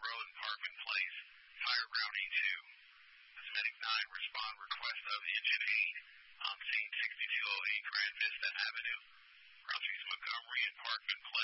Road and Parkman Place. Fire ground E2. Medic 9, respond request of engine 8 on scene 6208 Grand Vista Avenue. Crossings Montgomery and Parkman Place.